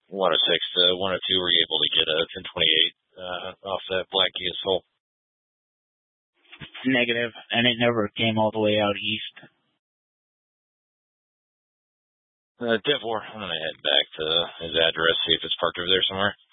106 to 102, were you able to get a 1028 off that Black ESL? Negative, and it never came all the way out east. Devor, I'm going to head back to his address, see if it's parked over there somewhere.